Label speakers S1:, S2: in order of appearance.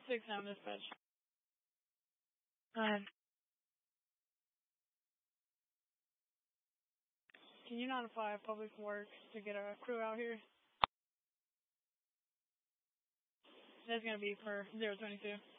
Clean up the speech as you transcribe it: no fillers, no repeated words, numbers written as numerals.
S1: 6 now, dispatch. Go ahead. Can you notify Public Works to get a crew out here? That's going to be for 022.